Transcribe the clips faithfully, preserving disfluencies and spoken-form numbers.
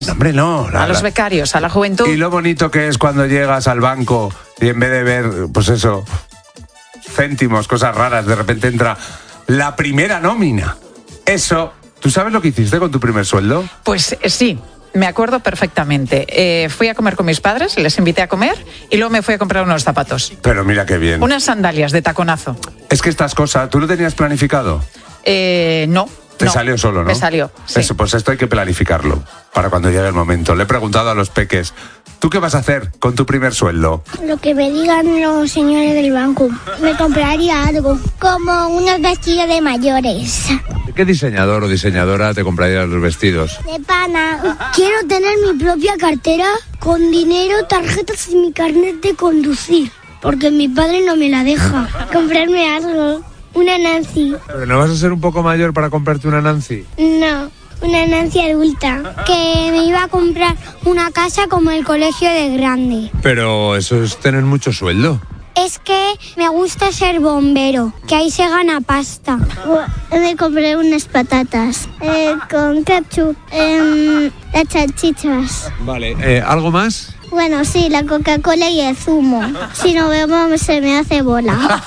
Hombre, no. La, a los la... becarios, a la juventud. Y lo bonito que es cuando llegas al banco y en vez de ver, pues eso, céntimos, cosas raras, de repente entra la primera nómina. Eso, ¿tú sabes lo que hiciste con tu primer sueldo? Pues eh, sí. Me acuerdo perfectamente. Eh, fui a comer con mis padres, les invité a comer y luego me fui a comprar unos zapatos. Pero mira qué bien. Unas sandalias de taconazo. Es que estas cosas, ¿tú lo tenías planificado? Eh, no. Te no. salió solo, ¿no? Me salió, sí. Eso, pues esto hay que planificarlo para cuando llegue el momento. Le he preguntado a los peques, ¿tú qué vas a hacer con tu primer sueldo? Lo que me digan los señores del banco. Me compraría algo, como unos vestidos de mayores. ¿De qué diseñador o diseñadora te comprarías los vestidos? De pana. Quiero tener mi propia cartera con dinero, tarjetas y mi carnet de conducir. Porque mi padre no me la deja. Comprarme algo. Una Nancy. ¿Pero no vas a ser un poco mayor para comprarte una Nancy? No, una Nancy adulta. Que me iba a comprar una casa como el colegio de grande. Pero eso es tener mucho sueldo. Es que me gusta ser bombero, que ahí se gana pasta. Me compré unas patatas eh, con ketchup, eh, las salchichas. Vale. Eh, ¿Algo más? Bueno, sí, la Coca-Cola y el zumo. Si no bebo se me hace bola.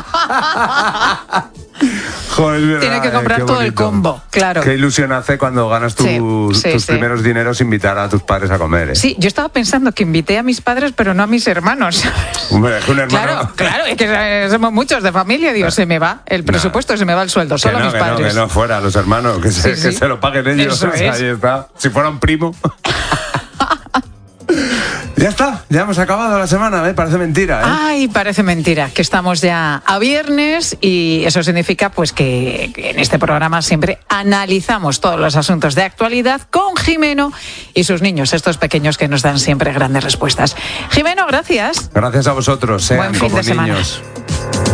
Joder, es verdad, Tiene que comprar eh, todo el combo, claro. Qué ilusión hace cuando ganas tu, Sí, sí, tus sí. primeros dineros invitar a tus padres a comer, ¿eh? Sí, yo estaba pensando que invité a mis padres, pero no a mis hermanos. Hombre, es un hermano... Claro, claro, es que eh, somos muchos de familia, digo, se me va el presupuesto, no. se me va el sueldo, solo que no, a mis que padres. No, que no fuera, los hermanos, que, se, Sí, que sí. se lo paguen ellos. Eso es. Ahí está. Si fuera un primo... Ya está, ya hemos acabado la semana, ¿eh? Parece mentira, ¿eh? Ay, parece mentira, que estamos ya a viernes y eso significa pues que, que en este programa siempre analizamos todos los asuntos de actualidad con Jimeno y sus niños, estos pequeños que nos dan siempre grandes respuestas. Jimeno, gracias. Gracias a vosotros, sean Buen fin como de semana. niños.